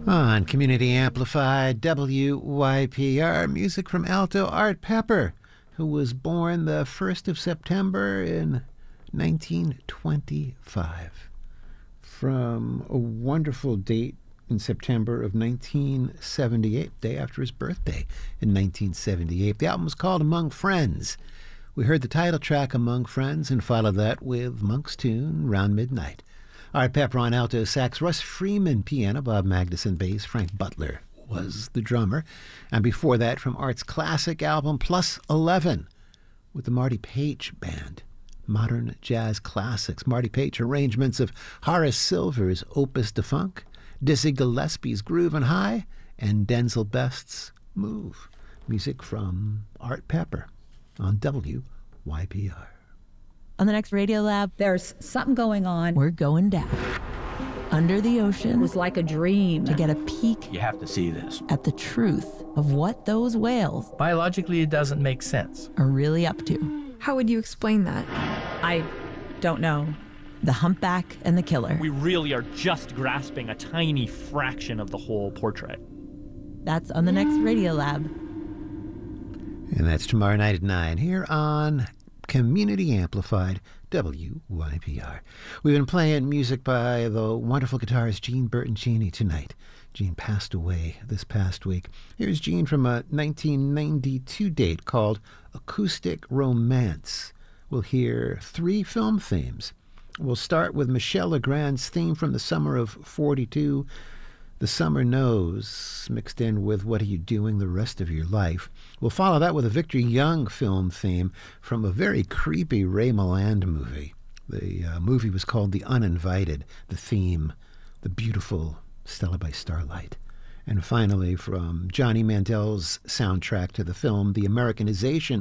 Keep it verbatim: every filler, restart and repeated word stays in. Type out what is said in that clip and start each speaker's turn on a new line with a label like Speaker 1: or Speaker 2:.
Speaker 1: On Community Amplified W Y P R, music from alto Art Pepper, who was born the first of September in nineteen twenty-five. From a wonderful date in September of nineteen seventy-eight, day after his birthday in nineteen seventy-eight. The album was called Among Friends. We heard the title track Among Friends and followed that with Monk's tune, Round Midnight. Art Pepper on alto sax, Russ Freeman piano, Bob Magnuson bass, Frank Butler was the drummer. And before that, from Art's classic album Plus eleven with the Marty Page Band, modern jazz classics. Marty Page arrangements of Horace Silver's Opus de Funk, Dizzy Gillespie's Groovin' High, and Denzel Best's Move. Music from Art Pepper on W Y P R.
Speaker 2: On the next Radio Lab,
Speaker 3: there's something going on.
Speaker 2: We're going down under the ocean.
Speaker 3: It was like a dream.
Speaker 2: To get a peek.
Speaker 4: You have to see this.
Speaker 2: At the truth of what those whales.
Speaker 4: Biologically, it doesn't make sense.
Speaker 2: Are really up to.
Speaker 5: How would you explain that?
Speaker 3: I don't know.
Speaker 2: The Humpback and the Killer.
Speaker 6: We really are just grasping a tiny fraction of the whole portrait.
Speaker 2: That's on the next Radio Lab.
Speaker 1: And that's tomorrow night at nine here on Community Amplified W Y P R. We've been playing music by the wonderful guitarist Gene Bertoncini tonight. Gene passed away this past week. Here's Gene from a nineteen ninety-two date called Acoustic Romance. We'll hear three film themes. We'll start with Michel Legrand's theme from the summer of forty-two, The Summer Knows, mixed in with What Are You Doing the Rest of Your Life. We'll follow that with a Victor Young film theme from a very creepy Ray Milland movie. The uh, movie was called The Uninvited. The theme, The Beautiful Stella by Starlight. And finally, from Johnny Mandel's soundtrack to the film The Americanization